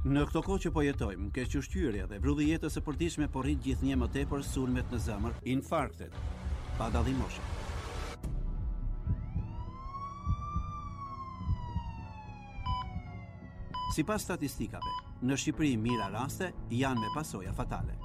Në këto kohë që po jetojmë, kequshqyrja dhe vrulli jetës së përditshme po rrit gjithnjë më tepër sulmet në zemër, infarktet, pa dallim moshe. Sipas statistikave, në Shqipëri mira raste janë me pasoja fatale.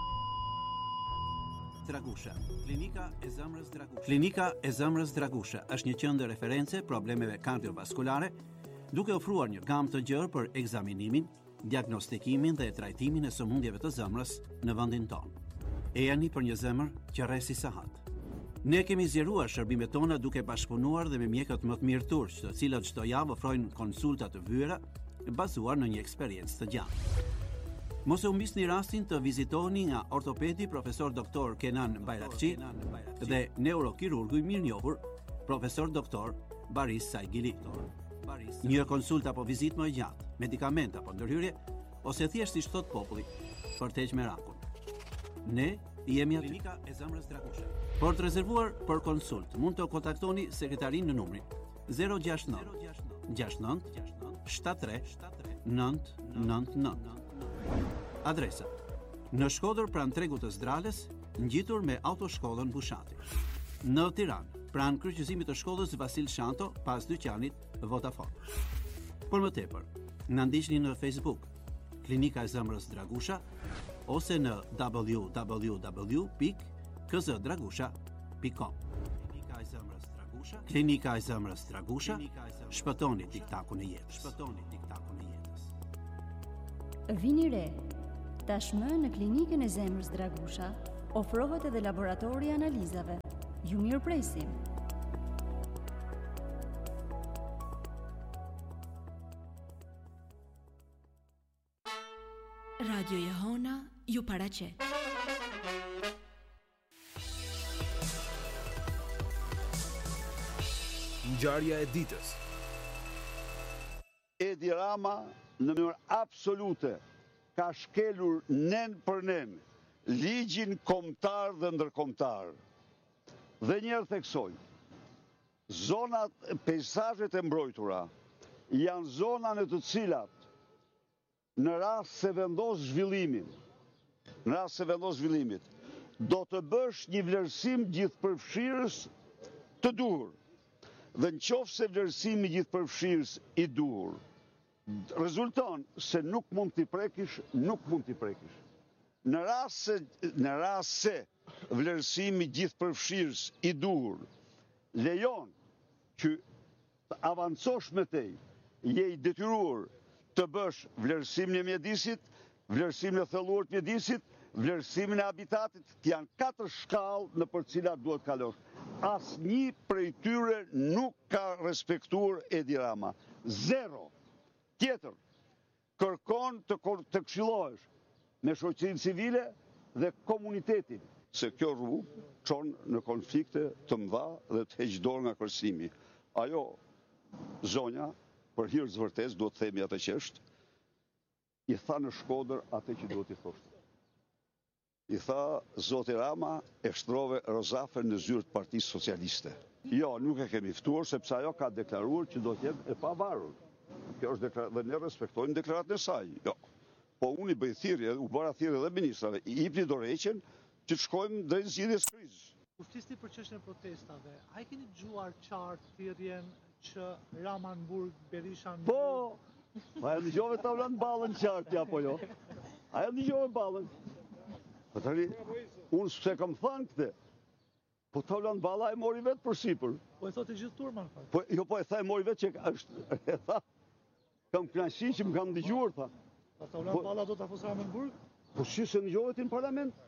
Dragusha. Klinika e zemrës Dragusha. Klinika e zemrës Dragusha është një qendër referencë problemeve kardiovaskulare, duke ofruar një gamë të gjerë për ekzaminimin, diagnostikimin dhe trajtimin e sëmundjeve të zemrës në vendin tonë. Ejani për një zemër që rresi sahat. Ne kemi zgjeruar shërbimet tona duke bashkëpunuar dhe me mjekët më të mirë turq, të cilët çdo javë ofrojnë konsulta të vëra bazuar në një eksperiencë të gjatë. Mos e humbisni rastin të vizitoni nga ortopedi profesor doktor Kenan Bayrakçi dhe neurokirurgu i mirënjohur profesor doktor Baris Saigili. Një konsulta apo vizitë më e gjatë, medikament apo ndërhyrje, ose thjesht si thot populli, për të heqë merakun. Ne jemi aty. Klinika e zemrës Dragusha. Për të rezervuar për konsult, mund të kontaktoni sekretarin në numrin 069 69 73 999. Adresa: në Shkodër pranë tregut të Zdrales, ngjitur me autoshkollën Bushati. Në Tiranë, pranë kryqëzimit të shkollës Vasil Shanto, pas dyqanit Vodafone. Për më tepër, na ndiqni në Facebook, Klinika e zemrës Dragusha, ose në www.kzdragusha.com. Klinika e zemrës Dragusha. Klinika e zemrës Dragusha. Shpëtoni tiktakun e jetës. Shpëtoni tiktakun e jetës. Vini re. Tashmë në Klinikën e zemrës Dragusha ofrohet edhe laboratori i analizave. Ju mirëpresim. Radio Jehona ju paraqet. Ngjarja e ditës. Edi Rama në mënyrë absolute ka shkelur nen për nen ligjin kombëtar dhe ndërkombëtar. Dhe njerë theksoj, zonat, pejzazhet e mbrojtura janë zona në të cilat në rast se vendos zhvillimit, do të bësh një vlerësim gjithëpërfshirës të duhur. Dhe në qoftë se vlerësimi gjithëpërfshirës i duhur rezulton se nuk mund t'i prekish. Në rast se vlerësimi gjithëpërfshirës i duhur lejon që të avancosh me tej, je i detyruar të bësh vlerësimin e mjedisit, vlerësimin e thelluar të mjedisit, vlerësimin e habitatit, janë 4 shkallë në për cilat duhet kalosh. Asnjë prej tyre nuk ka respektuar Edi Rama. 0. Tjetër, kërkon të këshillohesh me shoqërinë civile dhe komunitetin, se kjo rrugë çon në konflikte të mëdha dhe të heq dorë nga kërcënimi. Ajo zonja, për hir të vërtetës, duhet të themi atë që është, i tha në Shkodër atë që duhet i thoshte. I tha, zoti Rama e shtrove Rozafën në zyrë të Partisë Socialiste. Jo, nuk e kemi ftuar, sepse ajo ka deklaruar që do të jetë e pavarur. Kjo është dhe ne respektojmë deklaratën e saj. Jo. Po unë i bëj thirrje, u bëra thirrje dhe ministrave, i jepni dorëheqjen që të shkojmë drejt zgjidhjes së krizës. Kur flisni për çështjen e protestave, a e keni dëgjuar qartë thirrjen që Rama në Burg, Berisha në Burg? Po, a e dëgjove Tavlan Ballën qartë, apo jo? A e dëgjove Ballën? Po tani, unë s'e kam thënë këtë. Po Tavlan Balla e mori vetë për sipër. Po e thotë gjithë turma në fakt. Po jo, po e tha e mori vetë që është, e tha. Kam kënaqësi që më kam dëgjuar, tha. Po Tavlan Balla do ta fusë Ramën në Burg? Po si se dëgjove ti në parlament?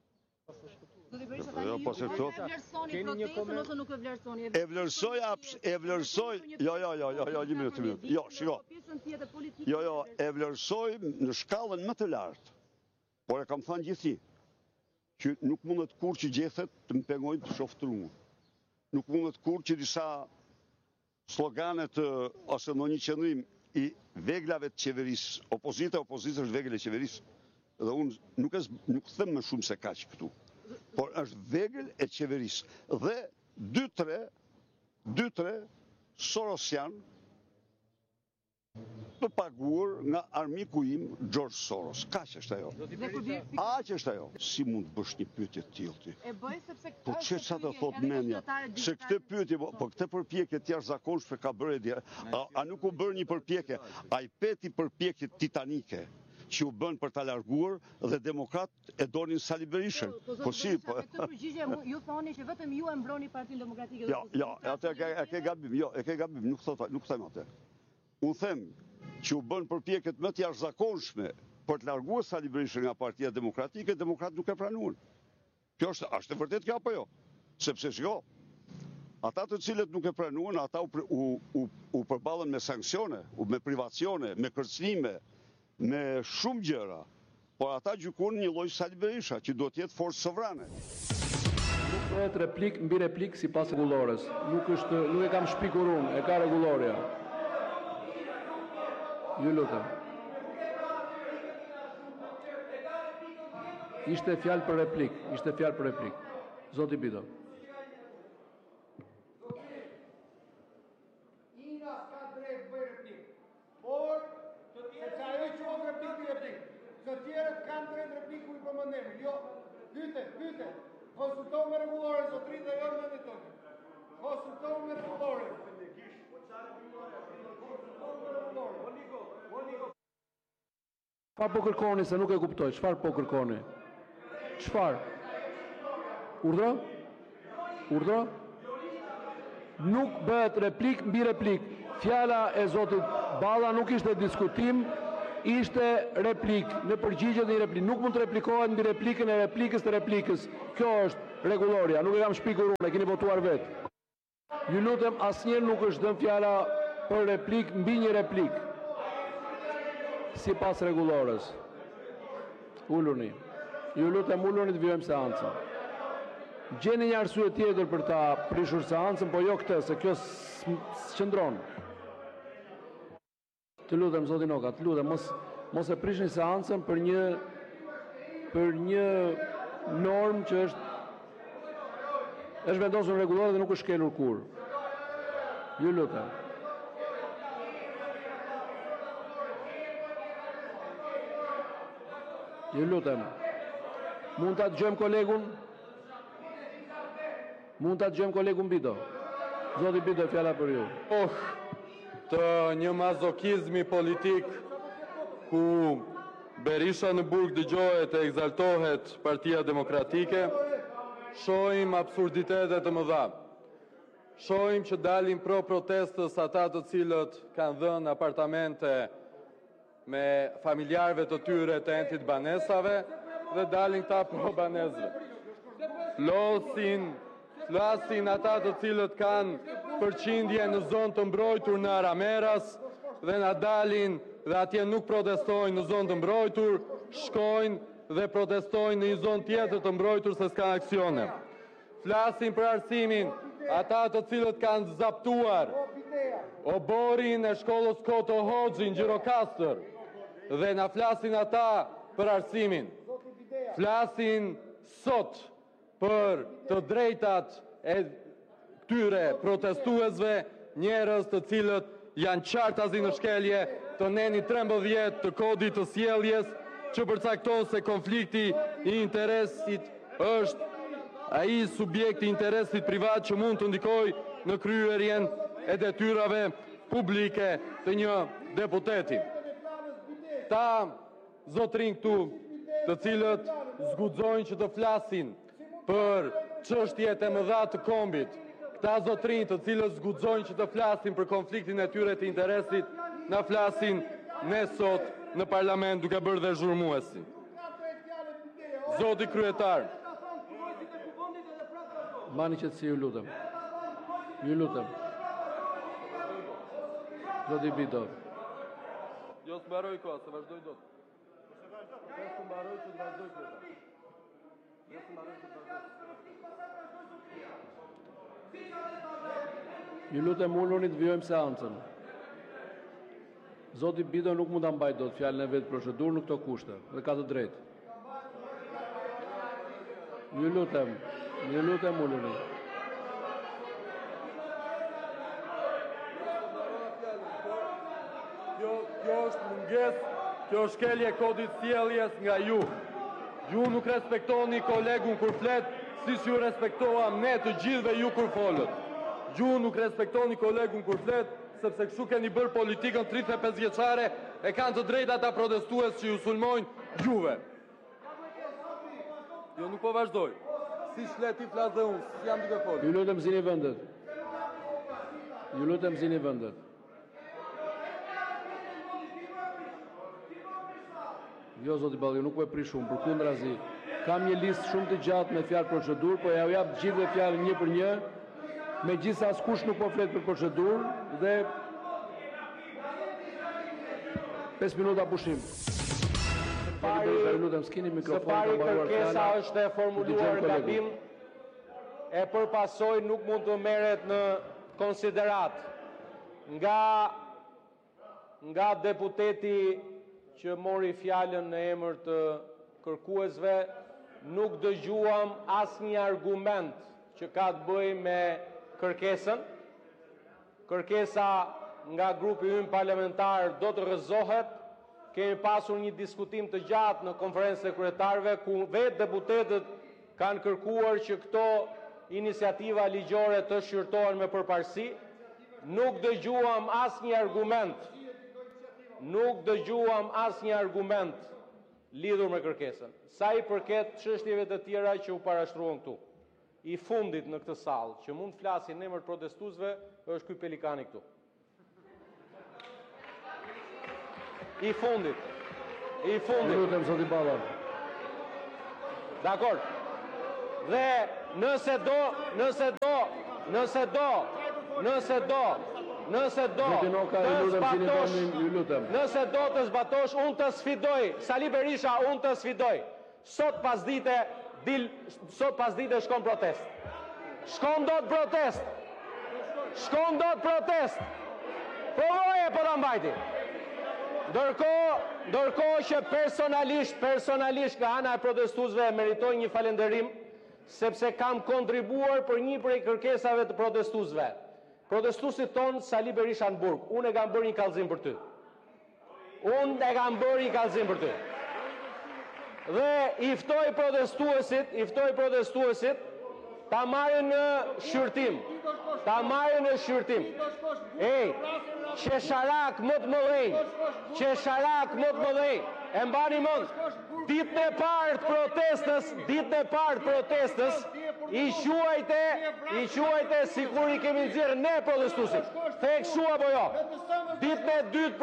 Zoti Berisha tani ju vlerësoni protestën ose nuk e vlerësoni? E vlerësoj, jo, një minutë. Jo, shiko. Jo, e vlerësoj në shkallën më të lartë. Por e kam thënë gjithë që nuk mundet kur që gjethet të më pengojnë të shoftruar. Nuk mundet kur që disa sloganet ose në një qëndrim i veglave të qeverisë, opozitës është vegël e qeverisë. Dhe unë nuk them më shumë se kaq këtu. Por është vegël e qeverisë. Dhe 2-3 Sorosian të paguar nga armiku im George Soros. Kaq është ajo. Aq është ajo. Si mund të bësh një pyetje të tillë ti? E bëj sepse Po çfarë do thot mendja? Se këtë pyetje, po këtë përpjekje të jashtëzakonshme ka bërë a nuk u bërë një përpjekje, ai peti përpjekje titanike që u bën për ta larguar dhe demokrat e donin Sali Berishën. Po si, po. Këtë përgjigje ju thoni që vetëm ju e mbroni Partinë Demokratike dhe Jo, atë e ke gabim, e ke gabim, nuk them atë. Unë them që u bën përpjekjet më të jashtëzakonshme për të larguar Sali Berishën nga Partia Demokratike, demokrat nuk e pranuan. Kjo është e vërtet kjo apo jo? Sepse shiko, ata të cilët nuk e pranuan, ata u përballën me sanksione, me privacione, me kërcënime, me shumë gjëra, por ata gjykon një lloj Sali Berisha që duhet të jetë forcë sovrane. Nuk bëhet replik mbi replik sipas rregullores. Nuk e kam shpikur unë, e ka rregulloria. Ju lutem. Ishte fjalë për replik, Zoti Bido. Ina ka drejt bëj replik, por sepse ajo që o replik, të tjerët kanë drejt repliku i përmëndemi. Jo, pyte, konsultohu me rregulloren, zotri dhe jo në tonë. Konsultohu me rregulloren. Çfarë po kërkoni se nuk e kuptoj? Çfarë po kërkoni? Çfarë? Urdhro? Nuk bëhet replik mbi replik. Fjala e Zotit Balla nuk ishte diskutim, ishte replik. Në përgjigje dhe një replik. Nuk mund të replikohet mbi replikën e replikës të replikës. Kjo është rregulloria. Nuk e kam shpikur unë, e keni votuar vetë. Ju lutem, asnjëherë nuk është dhënë fjala për replik mbi një replik. Sipas rregullores. Uluni. Ju lutem, uluni të vijojmë seancën. Gjeni një arsye tjetër për ta prishur seancën, po jo këtë, se kjo s'qëndron. Të lutem, zoti Noka, të lutem, mos e prishni seancën për një normë që është vendosur në rregullore dhe nuk është shkelur kur. Ju lutem. Ju lutem. Mund ta dëgjojmë kolegun? Bido. Zoti Bido, fjala për ju. Të një mazokizmi politik ku Berisha në burg dëgjohet e egzaltohet Partia Demokratike, shohim absurditetet të mëdha. Shohim që dalin pro protestës ata të cilët kanë dhënë apartamente me familjarëve të tyre të entit banesave dhe dalin këta pro banesëve. Flasin ata të cilët kanë përqindje në zonë të mbrojtur në Arameras dhe na dalin dhe atje nuk protestojnë në zonë të mbrojtur, shkojnë dhe protestojnë në një zonë tjetër të mbrojtur se s'ka aksione. Flasin për arsimin ata të cilët kanë zaptuar oborin e shkollës Koto Hoxhi në Gjirokastër dhe na flasin ata për arsimin. Flasin sot për të drejtat e këtyre protestuesve, njerëz të cilët janë qartazi në shkelje të neni 13 të kodit të sjelljes që përcakton se konflikti i interesit është ai subjekti i interesit privat që mund të ndikojë në kryerjen e detyrave publike të një deputeti. Ta zotrin këtu, të cilët zguxojnë që të flasin për çështjet e mëdha të kombit, këta zotrin të cilët zguxojnë që të flasin për konfliktin e tyre të interesit, na flasin ne sot në parlament duke bërë dhe zhurmuesi. Zoti kryetar. Mbani qetësi, ju lutem. Zoti Bido. Jo s'mbaroj koha, se vazhdoj dot. S'mbaroj që të vazhdoj kryetar. Ju lutem, uluni të vijojmë seancën. Zoti Bido nuk mund ta mbajë dot fjalën e vet procedurë në këto kushte dhe ka të drejtë. Ju lutem, uluni. Jo, Kjo është mungesë, kjo është shkelje kodit sjelljes nga ju. Ju nuk respektoni kolegun kur flet, siç ju respektoam ne të gjithëve ju kur folët. Ju nuk respektoni kolegun kur flet, sepse kështu keni bërë politikën 35 vjeçare, e kanë të drejta ata protestues që ju sulmojnë juve. Jo, nuk po vazhdoj. Si flet ti flas dhe unë, jam duke folur. Ju lutem zini vendet. Ju lutem zini vendet. Jo, zoti Balli, nuk po e prish shumë, përkundrazi. Kam një listë shumë të gjatë me fjalë procedurë, po ja u jap gjithë fjalën një për një. Megjithëse askush nuk po flet për procedurë dhe 5 minuta pushim. Së pari kërkesa është e formuluar gabim, e përpasoj nuk mund të merret në konsiderat. Nga deputeti që mori fjalën në emër të kërkuesve, nuk dëgjuam asnjë argument që ka të bëjë me kërkesën. Kërkesa nga grupi ynë parlamentar do të rrëzohet. Kemi pasur një diskutim të gjatë në konferencën e kryetarëve ku vetë deputetët kanë kërkuar që këto iniciativa ligjore të shqyrtohen me përparësi. Nuk dëgjuam asnjë argument. Nuk dëgjuam asnjë argument lidhur me kërkesën. Sa i përket çështjeve të tjera që u parashtruan këtu. I fundit në këtë sallë që mund të flasin në emër të protestuesve është ky pelikani këtu. I fundit. Lutem zoti Balla. Dakor. Dhe nëse do të zbatosh, unë të sfidoj, Sali Berisha, unë të sfidoj. Sot pas dite shkon protest. Shkon dot protest. Provoje po ta mbajti. Ndërkohë që personalisht nga ana e protestuesve meritoj një falënderim sepse kam kontribuar për një prej kërkesave të protestuesve. Protestuesit ton Sali Berisha në burg, unë e kam bërë një kallëzim për ty. Dhe i ftoj protestuesit ta marrin në shqyrtim. Qesharak më të mëdhenj. E mbani mend, ditën e parë të protestës, i quajte sikur i kemi nxjerrë ne protestuesit. The kështu apo jo? Ditën e dytë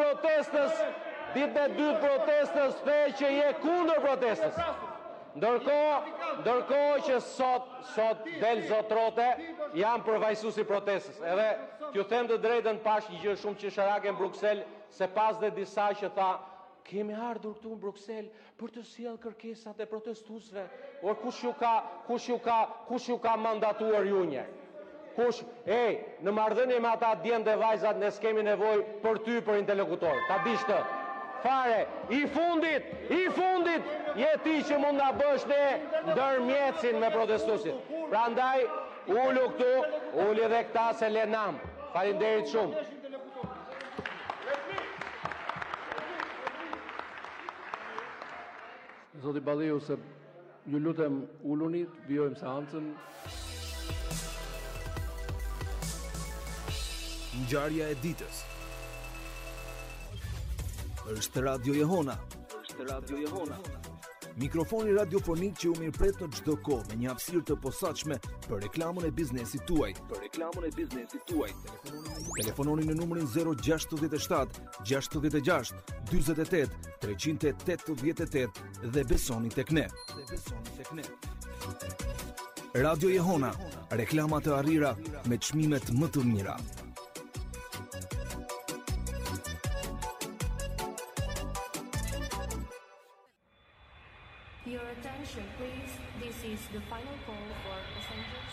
protestës the që je kundër protestës. Ndërkohë që sot del zotrote, jam përfaqësuesi protestës. Edhe t'ju them të drejtën, pash një gjë shumë qesharake në Bruksel, se pas dhe disa që tha, kemi ardhur këtu në Bruksel për të sjellë kërkesat e protestuesve. Or kush ju ka mandatuar ju një? Në marrëdhënie me ata djemt dhe vajzat ne s'kemi nevojë për ty për interlokutor. Ta dish të. Fare, i fundit, je ti që mund na bësh ne ndërmjetësin me protestuesit. Prandaj, ulu këtu, uli edhe këta se le nam. Faleminderit shumë. Zoti Balliu, se ju lutem uluni, vijojmë seancën. Ngjarja e ditës. Është Radio Jehona. Mikrofoni radiofonik që u mirëpret në çdo kohë me një hapësirë të posaçme për reklamën e biznesit tuaj. Telefononi në numrin 067 66 48 388 dhe besoni tek ne. Radio Jehona, reklama të arrira me çmimet më të mira. Your attention, please. This is the final call for passengers.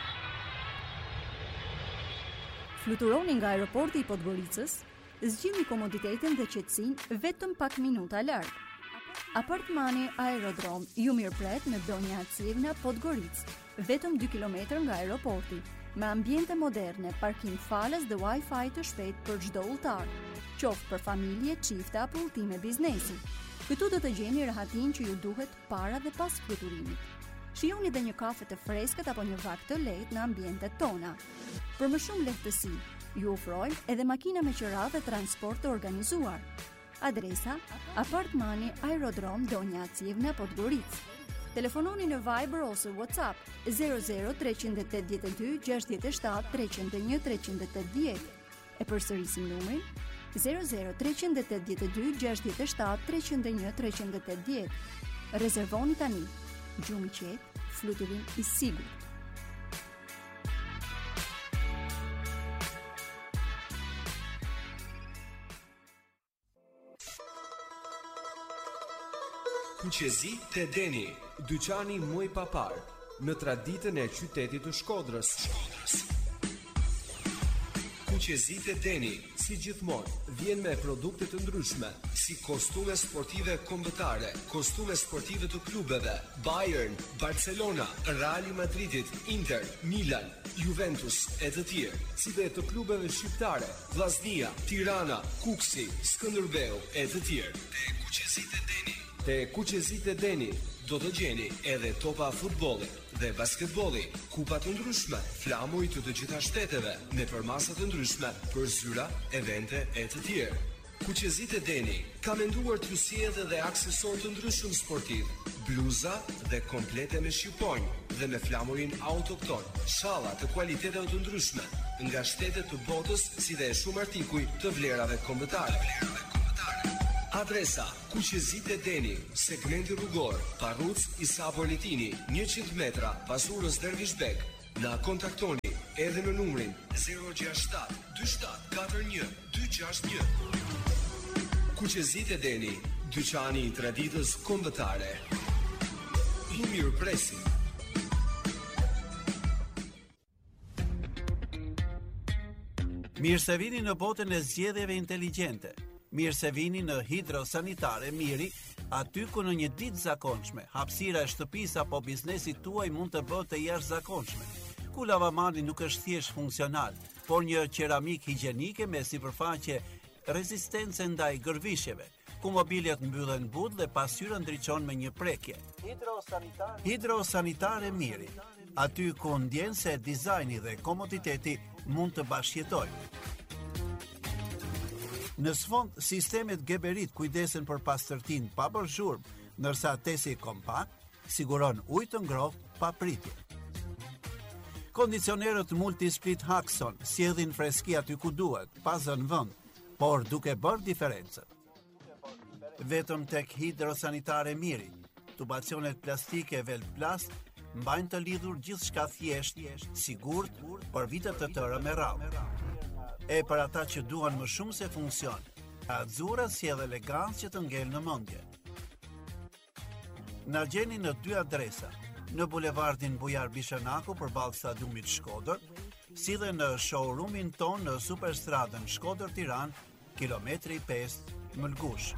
Fluturoni nga aeroporti i Podgoricës, zgjidhni komoditetin dhe qetësinë vetëm pak minuta larg. Apartmani Aerodrom ju mirëpret në Donja Acivna, Podgoricë, vetëm 2 kilometër nga aeroporti. me ambiente moderne, parkim falës dhe Wi-Fi të shpejt për çdo udhëtar, qoftë për familje, çifte apo udhëtime biznesi. Këtu do të gjeni rehatin që ju duhet para dhe pas fluturimit. Shijoni dhe një kafe të freskët apo një vakt të lehtë në ambientet tona. Për më shumë lehtësi, ju ofrojmë edhe makina me qira dhe transport të organizuar. Adresa: Apartmani Aerodrom Donja Acivna, Podgorica. Telefononi në Viber ose WhatsApp 00-382 67 301 380. E përsërisim numrin 00-382 67 301 380. Rezervoni tani. Gjumë i qetë, fluturim i sigurt. Kuqezi te Deni, dyqani muj papar, në traditën e qytetit të Shkodrës. Kuqezi te Deni, si gjithmonë, vjen me produkte të ndryshme, si kostume sportive kombëtare, kostume sportive të klubeve, Bayern, Barcelona, Real Madridit, Inter, Milan, Juventus e të tjerë, si dhe të klubeve shqiptare, Vllaznia, Tirana, Kuksi, Skënderbeu e të tjerë. Te Kuqezit e Deni do të gjeni edhe topa futbolli dhe basketbolli, kupa të ndryshme, flamuj të gjitha shteteve, me përmasa të ndryshme për zyra, evente e të tjerë. Kuqezit e Deni ka menduar t'ju sjellë dhe aksesor të ndryshëm sportiv, bluza dhe komplete me shqiponjë dhe me flamurin autokton, shalla të kualiteteve të ndryshme, nga shtetet të botës si dhe shumë artikuj të vlerave kombëtare. Adresa: Kuqezit e Deni, segmenti rrugor, Parruc Isa Politini, 100 metra pas urës Dervishbek. Na kontaktoni edhe në numrin 067 27 41 261. Kuqezit e Deni, dyqani i traditës kombëtare. I mirëpresim. Mirë se vini në botën e zgjedhjeve inteligjente. Mirë se vini në Hidrosanitare Miri, aty ku në një ditë zakonshme, hapësira e shtëpisë apo biznesit tuaj mund të bëhet e jashtëzakonshme. Ku lavamani nuk është thjesht funksional, por një qeramik higjienike me sipërfaqe rezistence ndaj gërvishjeve, ku mobiljet mbyllen but dhe pasqyra ndriçon me një prekje. Hidrosanitare Miri, aty ku ndjen se dizajni dhe komoditeti mund të bashkëjetojnë. Në sfond, sistemet Geberit kujdesen për pastërtinë pa bërë zhurmë, ndërsa tesi kompakt siguron ujë të ngrohtë pa pritje. Kondicionerët Multisplit Haxon sjellin freski aty ku duhet, pa zënë vend, por duke bërë diferencën. Vetëm tek Hidrosanitare Miri, tubacionet plastike Velplast mbajnë të lidhur gjithçka thjesht, sigurt për vite të tëra me radhë. E për ata që duan më shumë se funksion, Azura sjell elegancë që të ngel në mendje. Na gjeni në 2 adresa, në bulevardin Bujar Bishanaku përballë stadiumit Shkodër, si dhe në showroomin ton në Superstradën Shkodër-Tiranë, kilometri 5 Mëlgush.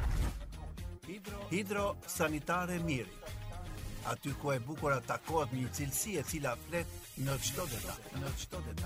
Hidrosanitare Miri, aty ku e bukur takohet një cilësi e cila flet në çdo detaj.